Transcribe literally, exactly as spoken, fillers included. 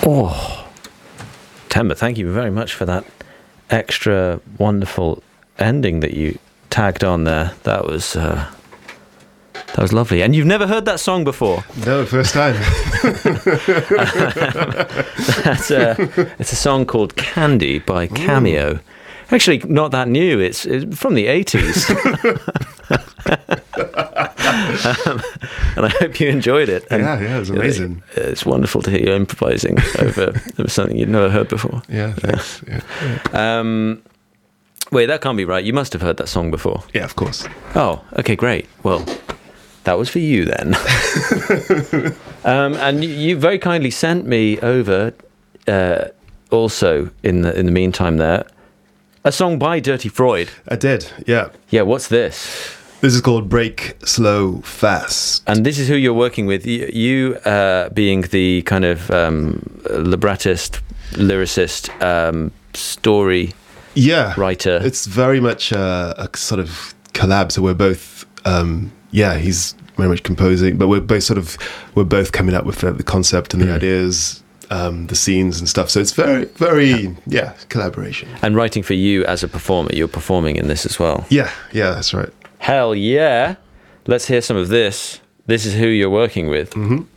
Oh, Temba, thank you very much for that extra wonderful ending that you tagged on there. That was uh, that was lovely. And you've never heard that song before? No, first time. That's a, it's a song called Candy by Cameo. Ooh. Actually, not that new. It's, it's from the eighties. um, and I hope you enjoyed it. And yeah, yeah, it was amazing. It, it's wonderful to hear you improvising over, over something you'd never heard before. Yeah, thanks. Yeah. Yeah. Um, wait, that can't be right. You must have heard that song before. Yeah, of course. Oh, okay, great. Well, that was for you then. um, and you, you very kindly sent me over, uh, also in the in the meantime there, a song by Dirty Freud. I did, yeah. Yeah, what's this? This is called Break Slow Fast. And this is who you're working with. You, you uh, being the kind of um, librettist, lyricist, um, story yeah, writer. It's very much uh, a sort of collab. So we're both, um, yeah, he's very much composing, but we're both sort of, we're both coming up with the, the concept and the mm. ideas, um, the scenes and stuff. So it's very, very, yeah, collaboration. And writing for you as a performer, you're performing in this as well. Yeah, yeah, that's right. Hell yeah. Let's hear some of this. This is who you're working with. Mm-hmm.